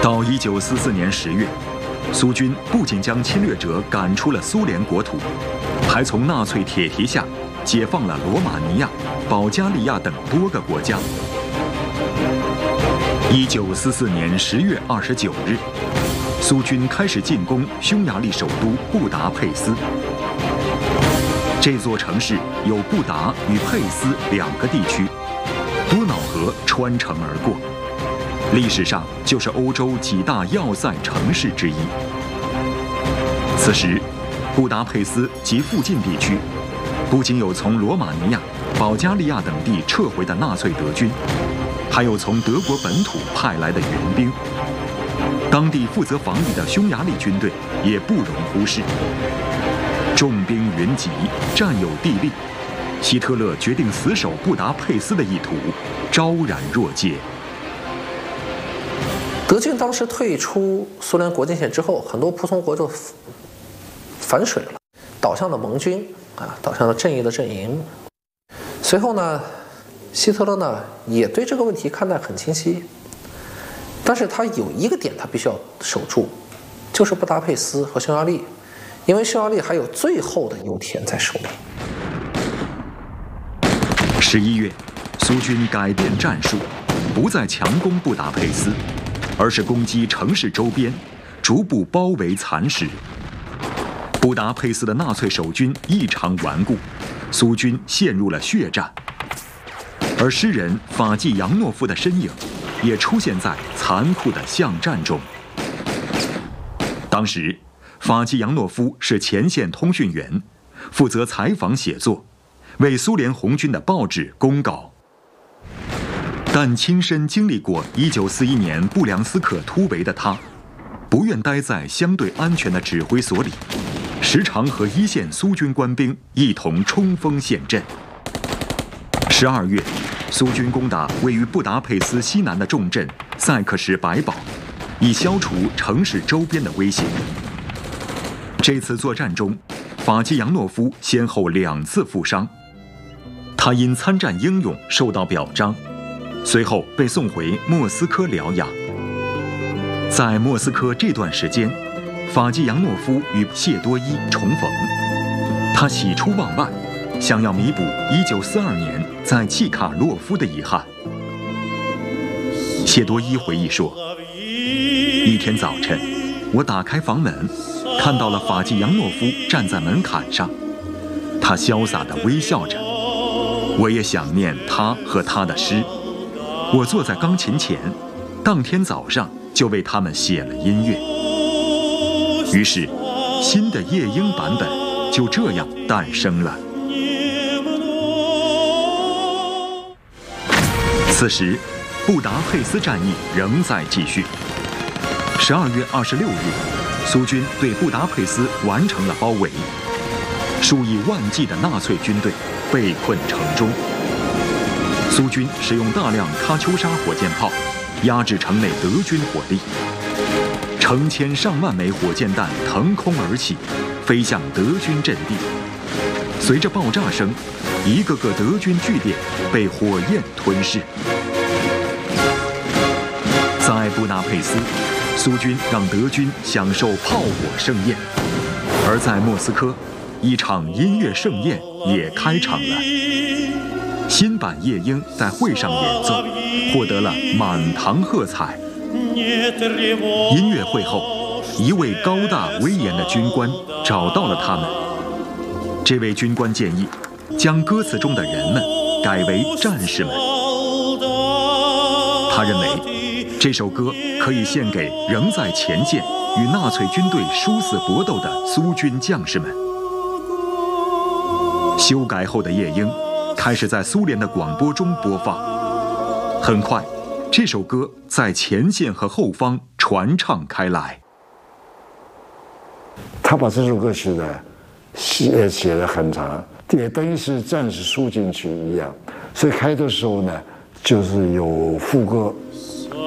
到1944年10月，苏军不仅将侵略者赶出了苏联国土，还从纳粹铁蹄下解放了罗马尼亚、保加利亚等多个国家。1944年10月29日，苏军开始进攻匈牙利首都布达佩斯。这座城市有布达与佩斯两个地区，多瑙河穿城而过，历史上就是欧洲几大要塞城市之一。此时，布达佩斯及附近地区不仅有从罗马尼亚、保加利亚等地撤回的纳粹德军，还有从德国本土派来的援兵。当地负责防御的匈牙利军队也不容忽视。重兵云集，占有地利，希特勒决定死守布达佩斯的意图昭然若揭。 德军当时退出苏联国境线之后，很多仆从国就反水了，倒向了盟军倒向了正义的阵营。随后呢，希特勒呢也对这个问题看待很清晰，但是他有一个点他必须要守住，就是布达佩斯和匈牙利，因为匈牙利还有最后的油田在手里。 11月，苏军改变战术，不再强攻布达佩斯，而是攻击城市周边，逐步包围蚕食。布达佩斯的纳粹守军异常顽固，苏军陷入了血战。而诗人法季扬诺夫的身影也出现在残酷的巷战中。当时，法季扬诺夫是前线通讯员，负责采访写作，为苏联红军的报纸公稿。但亲身经历过1941年布良斯克突围的他，不愿待在相对安全的指挥所里，时常和一线苏军官兵一同冲锋陷阵。12月，苏军攻打位于布达佩斯西南的重镇塞克什白堡，以消除城市周边的威胁。这次作战中，法季扬诺夫先后2次负伤，他因参战英勇受到表彰，随后被送回莫斯科疗养。在莫斯科这段时间，法季扬诺夫与谢多伊重逢，他喜出望外，想要弥补1942年在契卡洛夫的遗憾。谢多伊回忆说，一天早晨，我打开房门，看到了法季扬诺夫站在门槛上，他潇洒地微笑着。我也想念他和他的诗。我坐在钢琴前，当天早上就为他们写了音乐。于是，新的夜莺版本就这样诞生了。此时，布达佩斯战役仍在继续。12月26日，苏军对布达佩斯完成了包围，数以万计的纳粹军队被困城中。苏军使用大量喀秋莎火箭炮压制城内德军火力，成千上万枚火箭弹腾空而起，飞向德军阵地。随着爆炸声，一个个德军据点被火焰吞噬。在布达佩斯，苏军让德军享受炮火盛宴，而在莫斯科，一场音乐盛宴也开场了。新版夜莺在会上演奏，获得了满堂喝彩。音乐会后，一位高大威严的军官找到了他们。这位军官建议将歌词中的人们改为战士们。他认为这首歌可以献给仍在前线与纳粹军队殊死搏斗的苏军将士们。修改后的夜莺开始在苏联的广播中播放。很快，这首歌在前线和后方传唱开来。 他把这首歌写得很长，也等于是战士输进去一样。所以开头的时候呢，就是有副歌，